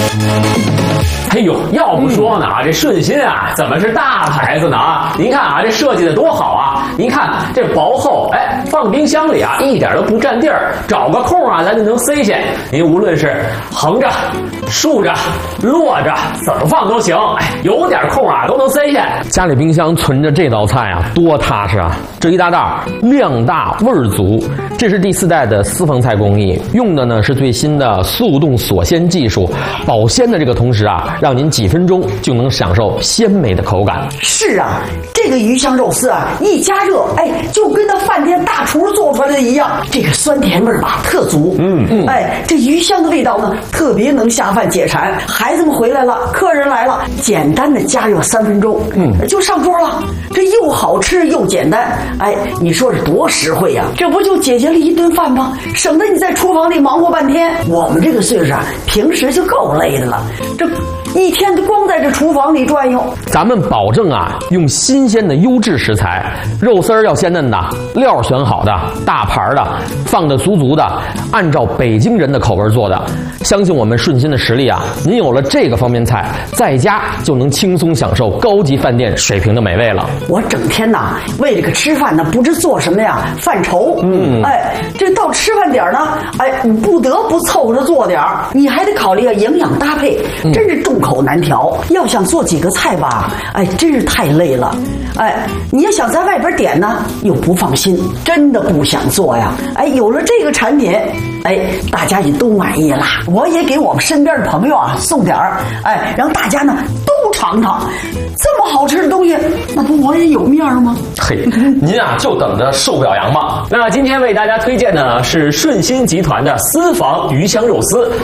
哎呦，要不说呢这顺心啊，怎么是大牌子呢啊？您看啊，这设计的多好啊！您看这薄厚，哎，放冰箱里啊，一点都不占地儿，找个空啊，咱就能塞下。您无论是横着、竖着、摞着，怎么放都行。哎，有点空啊，都能塞下。 家里冰箱存着这道菜啊，多踏实啊！这一大袋量大味儿足，这是第4代的私房菜工艺，用的呢是最新的速冻锁鲜技术，保鲜的这个同时啊，让您几分钟就能享受鲜美的口感。 是啊，这个鱼香肉丝啊，一加热，哎，就跟那饭店大厨做出来的一样，这个酸甜味儿吧特足。哎，这鱼香的味道呢，特别能下饭解馋。孩子们回来了，客人来了，简单的加热3分钟，就上桌了。这又好吃又简单，哎，你说这多实惠呀！这不就解决了一顿饭吗？省得你在厨房里忙活半天。我们这个岁数啊，平时就够累的了，这一天都光在这厨房里转悠。 咱们保证啊，用新鲜的优质食材，肉丝儿要鲜嫩的，料选好的，大盘的，放的足足的，按照北京人的口味做的。相信我们顺心的实力啊，您有了这个方便菜，在家就能轻松享受高级饭店水平的美味了。 我整天呐为这个吃饭呢，不知做什么呀，犯愁。哎，这到吃饭点呢，哎，你不得不凑合着做点儿，你还得考虑营养搭配，真是众口难调。要想做几个菜吧，哎，真是太累了。哎，你要想在外边点呢，又不放心，真的不想做呀。哎，有了这个产品，哎，大家也都满意了。我也给我们身边的朋友啊送点儿，哎，让大家呢都尝尝。这么好吃的东西，那不我也有面吗？ 嘿，您啊就等着受表扬吧。 那今天为大家推荐的是顺心集团的私房鱼香肉丝，